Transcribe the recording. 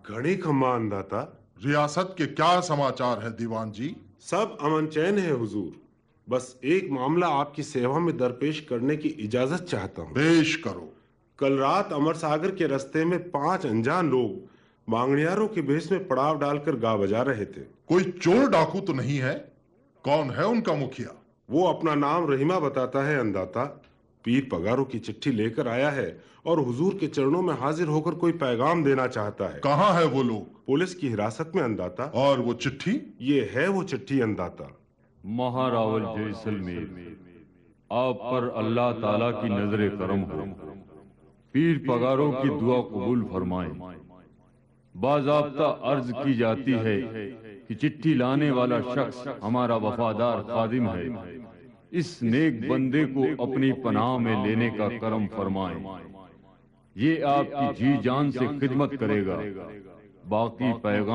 گھڑی کھما انداتا۔ ریاست کے کیا سماچار ہے دیوان جی؟ سب امن چین ہے حضور، بس ایک معاملہ آپ کی سیوا میں درپیش کرنے کی اجازت چاہتا ہوں۔ پیش کرو۔ کل رات امر ساگر کے رستے میں 5 انجان لوگ مانگنیاروں کے بھیس میں پڑاؤ ڈال کر گا بجا رہے تھے۔ کوئی چور ڈاکو تو نہیں ہے؟ کون ہے ان کا مکھیا؟ وہ اپنا نام رحیمہ بتاتا ہے انداتا، پیر پگاروں کی چٹھی لے کر آیا ہے اور حضور کے چرنوں میں حاضر ہو کر کوئی پیغام دینا چاہتا ہے۔ کہاں ہے وہ لوگ؟ پولیس کی حراست میں انداتا۔ اور وہ چٹھی؟ یہ ہے وہ چٹھی انداتا۔ مہاراول جیسلمیر، آپ پر اللہ تعالیٰ کی نظر کرم ہو، پیر پگاروں کی دعا قبول فرمائیں۔ باضابطہ عرض کی جاتی ہے کہ چٹھی لانے والا شخص ہمارا وفادار خادم ہے، اس نیک بندے کو اپنی پناہ میں لینے کا کرم فرمائیں، یہ آپ کی جی جان سے خدمت کرے گا۔ باقی پیغام